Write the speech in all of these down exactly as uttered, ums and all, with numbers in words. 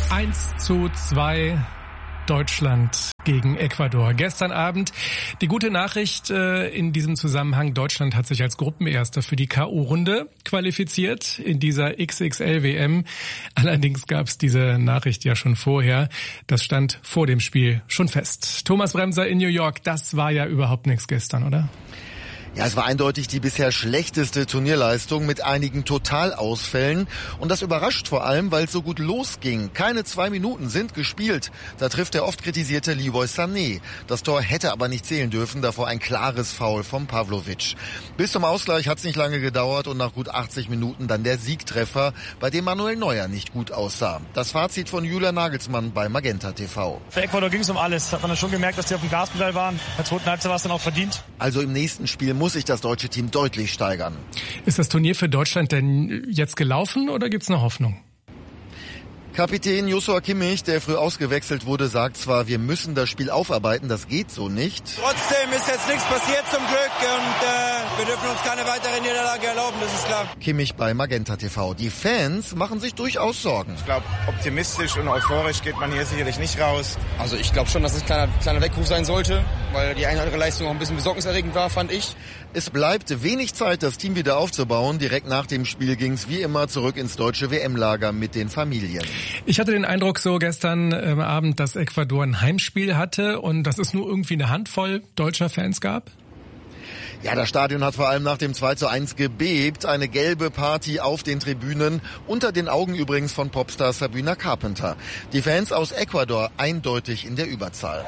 eins zu zwei Deutschland gegen Ecuador. Gestern Abend die gute Nachricht äh, in diesem Zusammenhang. Deutschland hat sich als Gruppenerster für die K O-Runde qualifiziert in dieser X X L-W M. Allerdings gab es diese Nachricht ja schon vorher. Das stand vor dem Spiel schon fest. Thomas Bremser in New York, das war ja überhaupt nichts gestern, oder? Ja, es war eindeutig die bisher schlechteste Turnierleistung mit einigen Totalausfällen. Und das überrascht vor allem, weil es so gut losging. Keine zwei Minuten sind gespielt. Da trifft der oft kritisierte Leroy Sané. Das Tor hätte aber nicht zählen dürfen, davor ein klares Foul von Pavlovic. Bis zum Ausgleich hat es nicht lange gedauert und nach gut achtzig Minuten dann der Siegtreffer, bei dem Manuel Neuer nicht gut aussah. Das Fazit von Julian Nagelsmann bei Magenta T V. Für Ecuador ging es um alles. Hat man dann schon gemerkt, dass die auf dem Gaspedal waren. In der zweiten Halbzeit war es dann auch verdient. Also im nächsten Spiel muss sich das deutsche Team deutlich steigern. Ist das Turnier für Deutschland denn jetzt gelaufen oder gibt's noch Hoffnung? Kapitän Joshua Kimmich, der früh ausgewechselt wurde, sagt zwar, wir müssen das Spiel aufarbeiten, das geht so nicht. Trotzdem ist jetzt nichts passiert zum Glück und äh, wir dürfen uns keine weitere Niederlage erlauben, das ist klar. Kimmich bei Magenta T V. Die Fans machen sich durchaus Sorgen. Ich glaube, optimistisch und euphorisch geht man hier sicherlich nicht raus. Also ich glaube schon, dass es ein kleiner, kleiner Weckruf sein sollte, weil die eine oder andere Leistung auch ein bisschen besorgniserregend war, fand ich. Es bleibt wenig Zeit, das Team wieder aufzubauen. Direkt nach dem Spiel ging es wie immer zurück ins deutsche W M-Lager mit den Familien. Ich hatte den Eindruck so gestern ähm, Abend, dass Ecuador ein Heimspiel hatte und dass es nur irgendwie eine Handvoll deutscher Fans gab. Ja, das Stadion hat vor allem nach dem zwei zu eins gebebt. Eine gelbe Party auf den Tribünen, unter den Augen übrigens von Popstar Sabrina Carpenter. Die Fans aus Ecuador eindeutig in der Überzahl.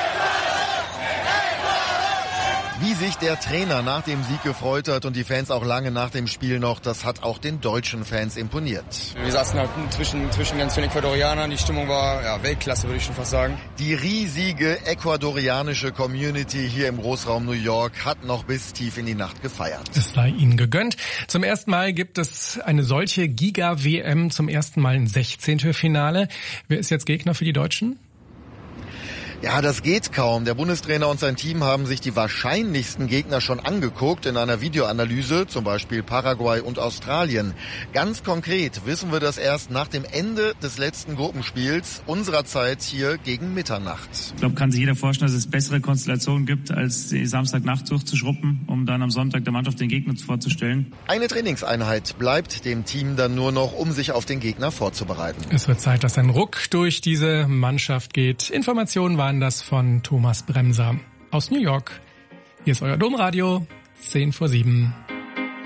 Wie sich der Trainer nach dem Sieg gefreut hat und die Fans auch lange nach dem Spiel noch, das hat auch den deutschen Fans imponiert. Wir saßen halt zwischen, zwischen ganz vielen Ecuadorianern, die Stimmung war ja, Weltklasse, würde ich schon fast sagen. Die riesige ecuadorianische Community hier im Großraum New York hat noch bis tief in die Nacht gefeiert. Es sei ihnen gegönnt. Zum ersten Mal gibt es eine solche Giga-W M, zum ersten Mal ein Sechzehntelfinale. Wer ist jetzt Gegner für die Deutschen? Ja, das geht kaum. Der Bundestrainer und sein Team haben sich die wahrscheinlichsten Gegner schon angeguckt in einer Videoanalyse, zum Beispiel Paraguay und Australien. Ganz konkret wissen wir das erst nach dem Ende des letzten Gruppenspiels unserer Zeit hier gegen Mitternacht. Ich glaube, kann sich jeder vorstellen, dass es bessere Konstellationen gibt, als die Samstagnacht durchzuschruppen, um dann am Sonntag der Mannschaft den Gegner vorzustellen. Eine Trainingseinheit bleibt dem Team dann nur noch, um sich auf den Gegner vorzubereiten. Es wird Zeit, dass ein Ruck durch diese Mannschaft geht. Informationen waren das von Thomas Bremser aus New York. Hier ist euer Domradio, zehn vor sieben.